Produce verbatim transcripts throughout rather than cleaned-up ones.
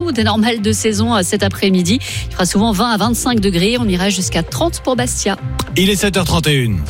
nous des normales de saison cet après-midi. Il fera souvent vingt à vingt-cinq degrés. On ira jusqu'à trente pour Bastia. Il est sept heures trente et une.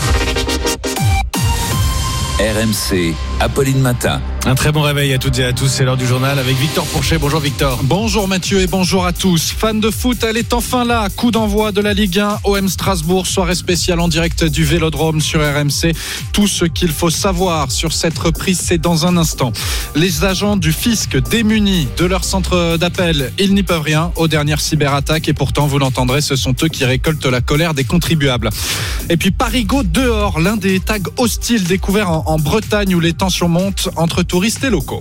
R M C, Apolline Matin. Un très bon réveil à toutes et à tous, c'est l'heure du journal avec Victor Pourchet. Bonjour Victor. Bonjour Mathieu et bonjour à tous. Fans de foot, elle est enfin là. Coup d'envoi de la Ligue un, O M Strasbourg, soirée spéciale en direct du Vélodrome sur R M C. Tout ce qu'il faut savoir sur cette reprise, c'est dans un instant. Les agents du fisc démunis de leur centre d'appel, ils n'y peuvent rien aux dernières cyberattaques et pourtant, vous l'entendrez, ce sont eux qui récoltent la colère des contribuables. Et puis Parigot dehors, l'un des tags hostiles découverts en, en Bretagne où les tensions montent entre touristes et locaux.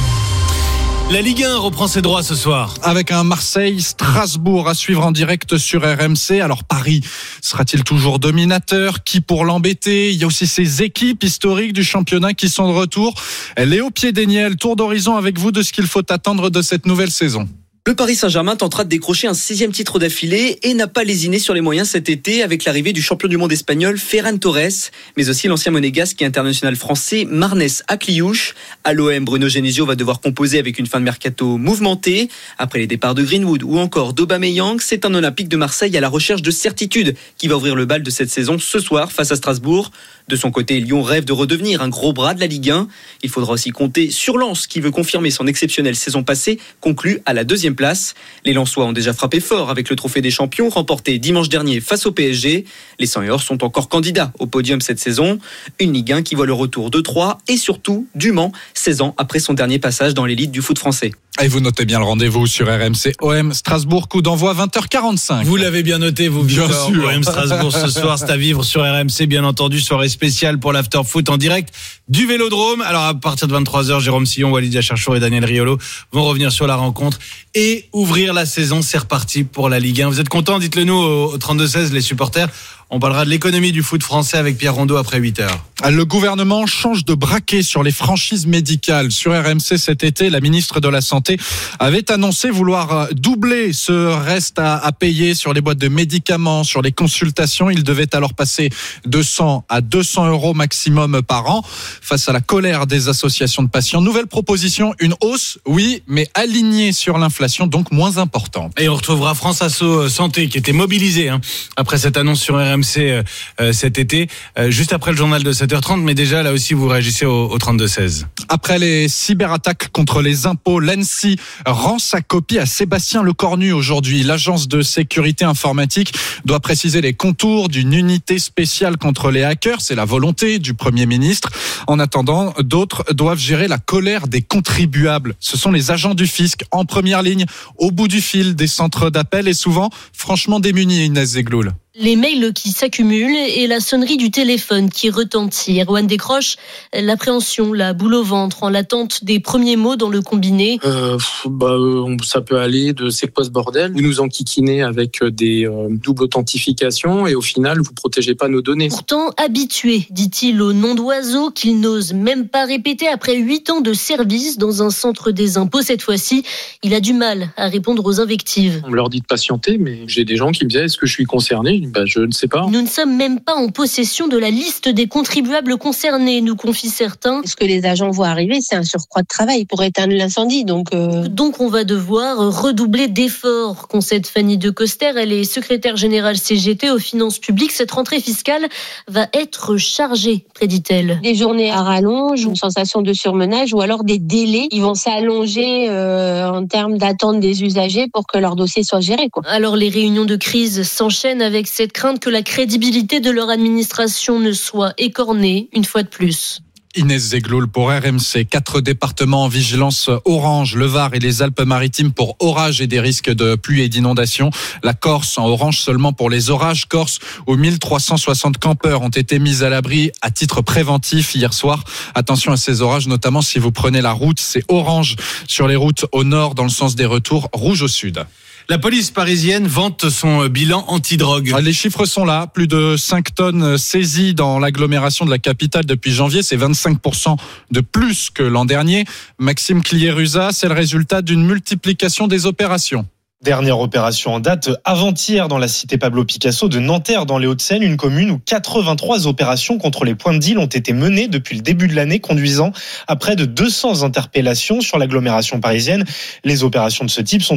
La Ligue un reprend ses droits ce soir. Avec un Marseille-Strasbourg à suivre en direct sur R M C. Alors Paris sera-t-il toujours dominateur? Qui pour l'embêter? Il y a aussi ces équipes historiques du championnat qui sont de retour. Léo Piedeniel, tour d'horizon avec vous de ce qu'il faut attendre de cette nouvelle saison. Le Paris Saint-Germain tentera de décrocher un sixième titre d'affilée et n'a pas lésiné sur les moyens cet été avec l'arrivée du champion du monde espagnol Ferran Torres, mais aussi l'ancien monégasque et international français Marnes Akliouche. À l'O M, Bruno Genesio va devoir composer avec une fin de mercato mouvementée. Après les départs de Greenwood ou encore d'Aubameyang, c'est un Olympique de Marseille à la recherche de certitude qui va ouvrir le bal de cette saison ce soir face à Strasbourg. De son côté, Lyon rêve de redevenir un gros bras de la Ligue un. Il faudra aussi compter sur Lens qui veut confirmer son exceptionnelle saison passée, conclue à la deuxième place. Les Lensois ont déjà frappé fort avec le trophée des champions remporté dimanche dernier face au P S G. Les cent et or sont encore candidats au podium cette saison. Une Ligue un qui voit le retour de Troyes et surtout du Mans, seize ans après son dernier passage dans l'élite du foot français. Et vous notez bien le rendez-vous sur R M C O M Strasbourg, coup d'envoi vingt heures quarante-cinq. Vous l'avez bien noté, vous, Victor. O M Strasbourg ce soir, c'est à vivre sur R M C, bien entendu, soirée spéciale pour l'after foot en direct du Vélodrome. Alors à partir de vingt-trois heures, Jérôme Sillon, Walidia Cherchour et Daniel Riolo vont revenir sur la rencontre et ouvrir la saison. C'est reparti pour la Ligue un. Vous êtes contents? Dites-le nous au trente-deux seize, les supporters. On parlera de l'économie du foot français avec Pierre Rondeau après huit heures. Le gouvernement change de braquet sur les franchises médicales. Sur R M C cet été, la ministre de la Santé avait annoncé vouloir doubler ce reste à, à payer sur les boîtes de médicaments, sur les consultations. Il devait alors passer de cent à deux cents euros maximum par an. Face à la colère des associations de patients, nouvelle proposition, une hausse, oui, mais alignée sur l'inflation, donc moins importante. Et on retrouvera France Asso Santé qui était mobilisée hein, après cette annonce sur R M C euh, cet été, euh, juste après le journal de sept heures trente, mais déjà là aussi vous réagissez au, au trente-deux seize. Après les cyberattaques contre les impôts, l'A N S I rend sa copie à Sébastien Lecornu aujourd'hui. L'agence de sécurité informatique doit préciser les contours d'une unité spéciale contre les hackers. C'est la volonté du Premier ministre. En attendant, d'autres doivent gérer la colère des contribuables. Ce sont les agents du fisc en première ligne, au bout du fil des centres d'appel et souvent franchement démunis, Inès Zegloul. Les mails qui s'accumulent et la sonnerie du téléphone qui retentit. Erwan décroche, l'appréhension, la boule au ventre en l'attente des premiers mots dans le combiné. Euh, bah, ça peut aller de c'est quoi ce bordel? Vous nous enquiquinez avec des euh, doubles authentifications et au final, vous protégez pas nos données. Pourtant habitué, dit-il, au nom d'oiseau qu'il n'ose même pas répéter après huit ans de service dans un centre des impôts. Cette fois-ci, il a du mal à répondre aux invectives. On leur dit de patienter, mais j'ai des gens qui me disaient est-ce que je suis concerné? Bah, je ne sais pas. Nous ne sommes même pas en possession de la liste des contribuables concernés, nous confient certains. Ce que les agents voient arriver, c'est un surcroît de travail pour éteindre l'incendie. Donc, euh... donc on va devoir redoubler d'efforts, concède Fanny De Coster. Elle est secrétaire générale C G T aux finances publiques. Cette rentrée fiscale va être chargée, prédit-elle. Des journées à rallonge, une sensation de surmenage ou alors des délais qui vont s'allonger euh, en termes d'attente des usagers pour que leur dossier soit géré, quoi. Alors les réunions de crise s'enchaînent avec cette crainte que la crédibilité de leur administration ne soit écornée une fois de plus. Inès Zegloul pour R M C. Quatre départements en vigilance orange, le Var et les Alpes-Maritimes pour orage et des risques de pluie et d'inondation. La Corse en orange seulement pour les orages. Corse où mille trois cent soixante campeurs ont été mis à l'abri à titre préventif hier soir. Attention à ces orages, notamment si vous prenez la route. C'est orange sur les routes au nord dans le sens des retours, rouge au sud. La police parisienne vante son bilan antidrogue. Les chiffres sont là. Plus de cinq tonnes saisies dans l'agglomération de la capitale depuis janvier. C'est vingt-cinq pour cent de plus que l'an dernier. Maxime Cliérusa, c'est le résultat d'une multiplication des opérations. Dernière opération en date, avant-hier dans la cité Pablo Picasso de Nanterre dans les Hauts-de-Seine, une commune où quatre-vingt-trois opérations contre les points de deal ont été menées depuis le début de l'année, conduisant à près de deux cents interpellations sur l'agglomération parisienne. Les opérations de ce type sont